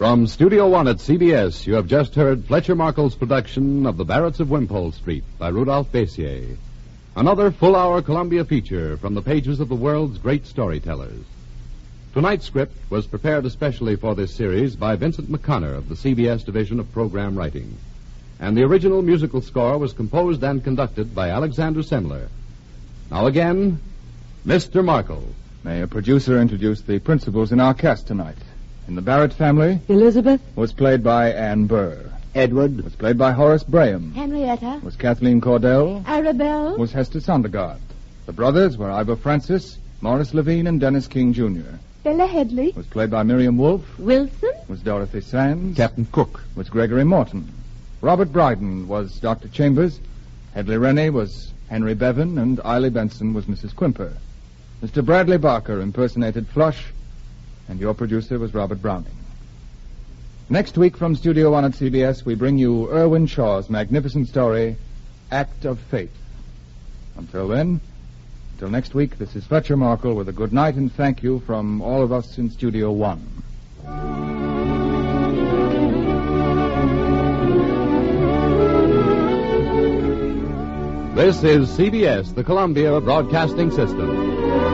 From Studio One at CBS, you have just heard Fletcher Markle's production of The Barretts of Wimpole Street by Rudolph Bessier. Another full-hour Columbia feature from the pages of the world's great storytellers. Tonight's script was prepared especially for this series by Vincent McConnor of the CBS Division of Program Writing. And the original musical score was composed and conducted by Alexander Semler. Now again, Mr. Markle. May a producer introduce the principals in our cast tonight? In the Barrett family, Elizabeth was played by Ann Burr. Edward Was played by Horace Braham. Henrietta, Was Kathleen Cordell. Arabelle, Was Hester Sondergaard. The brothers were Ivor Francis, Morris Levine, and Dennis King, Jr. Bella Headley, Was played by Miriam Wolfe. Wilson, Was Dorothy Sands. Captain Cook. Was Gregory Morton. Robert Bryden was Dr. Chambers. Hedley Rennie was Henry Bevan, and Eiley Benson was Mrs. Quimper. Mr. Bradley Barker impersonated Flush, and your producer was Robert Browning. Next week from Studio One at CBS, we bring you Irwin Shaw's magnificent story, Act of Faith. Until next week, this is Fletcher Markle with a good night and thank you from all of us in Studio One. This is CBS, the Columbia Broadcasting System.